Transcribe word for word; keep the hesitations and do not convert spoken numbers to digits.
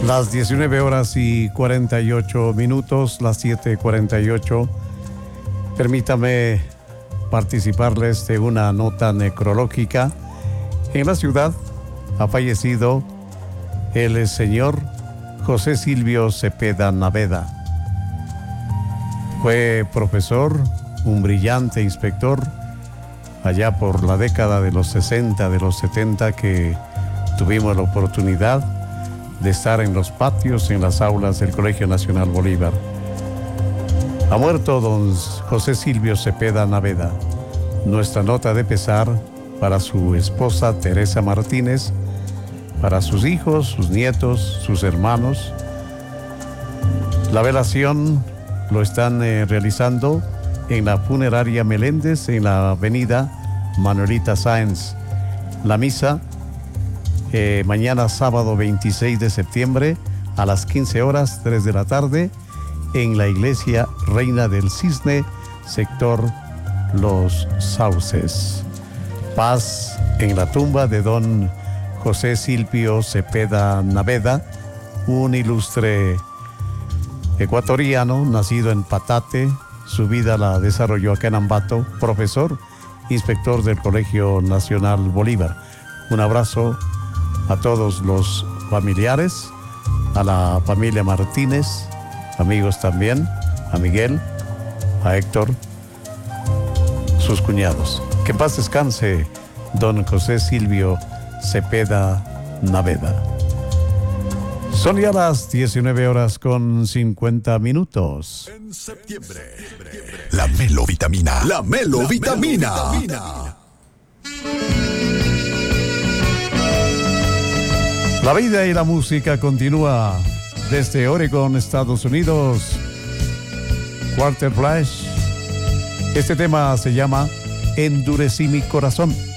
Las diecinueve horas y cuarenta y ocho minutos, las siete cuarenta y ocho. Permítame participarles de una nota necrológica. En la ciudad ha fallecido el señor José Silvio Cepeda Naveda. Fue profesor, un brillante inspector, allá por la década de los sesenta, de los setenta, que tuvimos la oportunidad de estar en los patios, en las aulas del Colegio Nacional Bolívar. Ha muerto don José Silvio Cepeda Naveda. Nuestra nota de pesar para su esposa Teresa Martínez, para sus hijos, sus nietos, sus hermanos. La velación lo están eh, realizando en la funeraria Meléndez, en la avenida Manuelita Sáenz. La misa Eh, mañana sábado veintiséis de septiembre a las quince horas, tres de la tarde, en la iglesia Reina del Cisne, sector Los Sauces. Paz en la tumba de don José Silvio Cepeda Naveda, un ilustre ecuatoriano nacido en Patate. Su vida la desarrolló acá en Ambato, profesor, inspector del Colegio Nacional Bolívar. Un abrazo a todos los familiares, a la familia Martínez, amigos también, a Miguel, a Héctor, sus cuñados. Que en paz descanse don José Silvio Cepeda Naveda. Son ya las diecinueve horas con cincuenta minutos. En septiembre, la Melovitamina, la Melovitamina. La Melovitamina. La vida y la música continúa desde Oregon, Estados Unidos. Quarter Flash. Este tema se llama Endurecí mi corazón.